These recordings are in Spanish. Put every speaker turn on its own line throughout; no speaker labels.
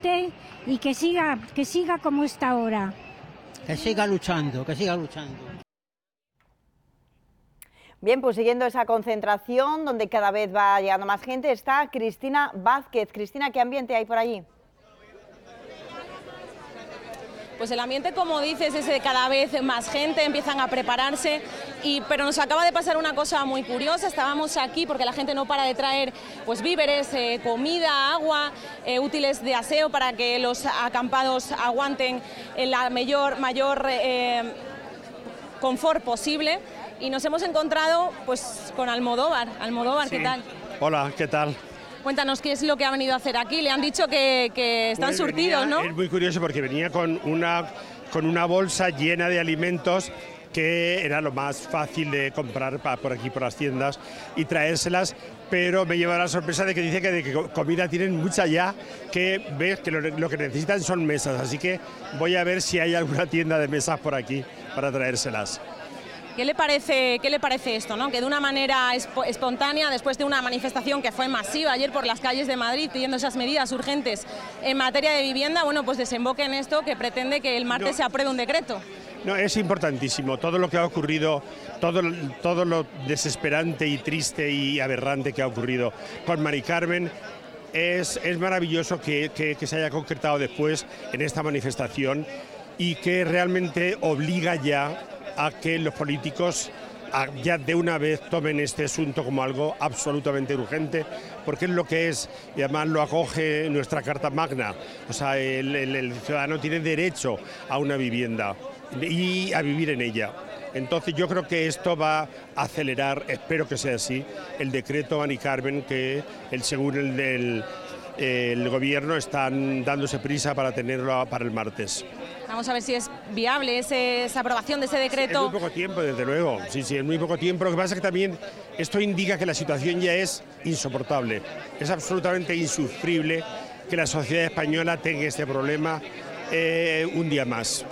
y que siga como está ahora.
Que siga luchando, que siga luchando.
Bien, pues siguiendo esa concentración, donde cada vez va llegando más gente, está Cristina Vázquez. Cristina, ¿qué ambiente hay por allí?
Pues el ambiente, como dices, es de cada vez más gente, empiezan a prepararse, pero nos acaba de pasar una cosa muy curiosa. Estábamos aquí porque la gente no para de traer pues víveres, comida, agua, útiles de aseo para que los acampados aguanten en la mayor confort posible, y nos hemos encontrado pues con Almodóvar. Almodóvar, sí. ¿Qué tal?
Hola, ¿qué tal?
Cuéntanos qué es lo que ha venido a hacer aquí. Le han dicho que están pues surtidos, ¿no?
Es muy curioso porque venía con una bolsa llena de alimentos que era lo más fácil de comprar por aquí, por las tiendas, y traérselas, pero me lleva la sorpresa de que dice que de comida tienen mucha ya, que ves que lo que necesitan son mesas, así que voy a ver si hay alguna tienda de mesas por aquí para traérselas.
¿Qué le parece esto, ¿no? Que de una manera espontánea, después de una manifestación que fue masiva ayer por las calles de Madrid pidiendo esas medidas urgentes en materia de vivienda, bueno, pues desemboque en esto que pretende que el martes se apruebe un decreto?
No, es importantísimo. Todo lo que ha ocurrido, todo lo desesperante y triste y aberrante que ha ocurrido con Mari Carmen, es maravilloso que se haya concretado después en esta manifestación y que realmente obliga ya a que los políticos ya de una vez tomen este asunto como algo absolutamente urgente, porque es lo que es, y además lo acoge nuestra Carta Magna. O sea, el ciudadano tiene derecho a una vivienda y a vivir en ella. Entonces yo creo que esto va a acelerar, espero que sea así, el decreto Mari Carmen, que según el gobierno están dándose prisa para tenerlo para el martes.
Vamos a ver si es viable esa aprobación de ese decreto.
Sí, es muy poco tiempo, desde luego. Sí, es muy poco tiempo. Lo que pasa es que también esto indica que la situación ya es insoportable. Es absolutamente insufrible que la sociedad española tenga este problema un día más.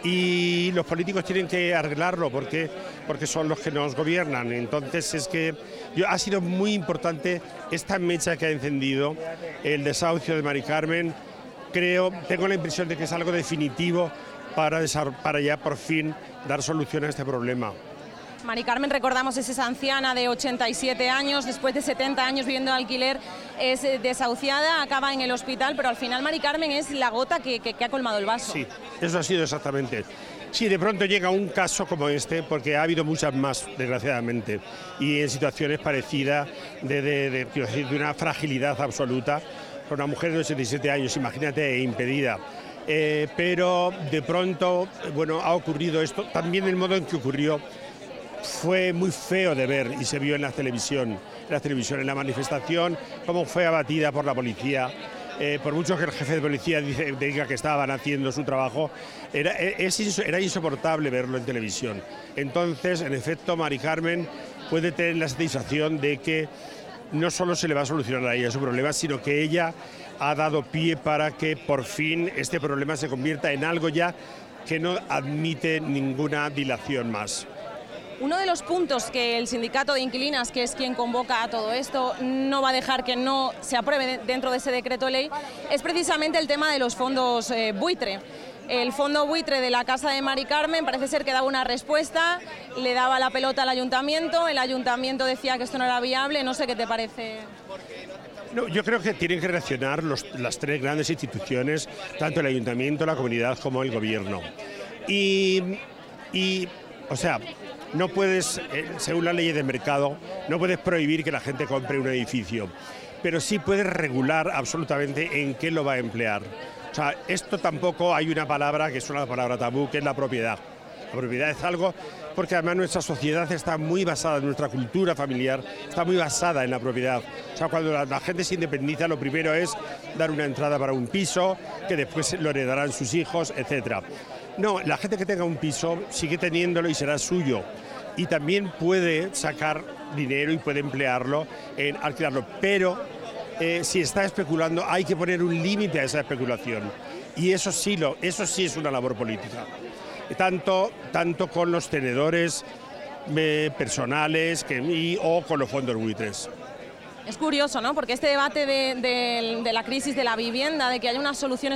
Y los políticos tienen que arreglarlo porque son los que nos gobiernan. Entonces es que ha sido muy importante esta mecha que ha encendido el desahucio de Mari Carmen. Tengo la impresión de que es algo definitivo para ya por fin dar solución a este problema.
Mari Carmen, recordamos, es esa anciana de 87 años, después de 70 años viviendo de alquiler, es desahuciada, acaba en el hospital, pero al final Mari Carmen es la gota que ha colmado el vaso.
Sí, eso ha sido exactamente. Sí, de pronto llega un caso como este, porque ha habido muchas más, desgraciadamente, y en situaciones parecidas de una fragilidad absoluta, con una mujer de 87 años, imagínate, impedida. Pero de pronto, bueno, ha ocurrido esto. También el modo en que ocurrió fue muy feo de ver y se vio en la televisión, en la manifestación, cómo fue abatida por la policía. Por mucho que el jefe de policía diga que estaban haciendo su trabajo, era insoportable verlo en televisión. Entonces, en efecto, Mari Carmen puede tener la satisfacción de que no solo se le va a solucionar a ella su problema, sino que ella ha dado pie para que por fin este problema se convierta en algo ya que no admite ninguna dilación más.
Uno de los puntos que el sindicato de inquilinas, que es quien convoca a todo esto, no va a dejar que no se apruebe dentro de ese decreto ley, es precisamente el tema de los fondos buitre. El fondo buitre de la casa de Mari Carmen parece ser que daba una respuesta, le daba la pelota al ayuntamiento, el ayuntamiento decía que esto no era viable, no sé qué te parece.
No, yo creo que tienen que reaccionar las tres grandes instituciones, tanto el ayuntamiento, la comunidad como el gobierno. O sea, no puedes, según la ley de mercado, no puedes prohibir que la gente compre un edificio, pero sí puedes regular absolutamente en qué lo va a emplear. O sea, esto tampoco hay una palabra que es una palabra tabú, que es la propiedad. La propiedad es algo, porque además nuestra sociedad está muy basada, nuestra cultura familiar está muy basada en la propiedad. O sea, cuando la gente se independiza, lo primero es dar una entrada para un piso, que después lo heredarán sus hijos, etcétera. No, la gente que tenga un piso sigue teniéndolo y será suyo. Y también puede sacar dinero y puede emplearlo en alquilarlo. Pero si está especulando, hay que poner un límite a esa especulación. Y eso sí es una labor política. Tanto con los tenedores personales o con los fondos buitres.
Es curioso, ¿no? Porque este debate de la crisis de la vivienda, de que haya unas soluciones